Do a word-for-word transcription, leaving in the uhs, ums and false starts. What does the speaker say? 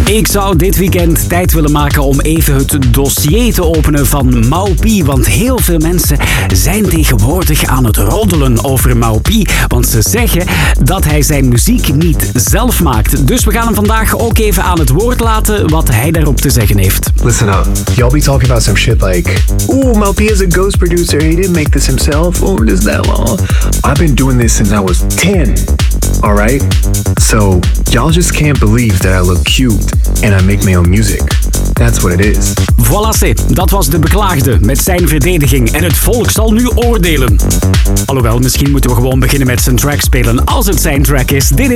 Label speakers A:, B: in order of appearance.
A: Ik zou dit weekend tijd willen maken om even het dossier te openen van Maupi. Want heel veel mensen zijn tegenwoordig aan het roddelen over Maupi. Want ze zeggen dat hij zijn muziek niet zelf maakt. Dus we gaan hem vandaag ook even aan het woord laten wat hij daarop te zeggen heeft.
B: Listen up. Y'all be talking about some shit like, ooh, Maupi is a ghost producer. He didn't make this himself. Oh, this, that, well. I've been doing this since I was ten. Alright? So, y'all just can't believe that I look cute and I make my own music. That's what it is.
A: Voilà, c'est. Dat was de beklaagde met zijn verdediging. En het volk zal nu oordelen. Alhoewel, misschien moeten we gewoon beginnen met zijn track spelen als het zijn track is. Dit is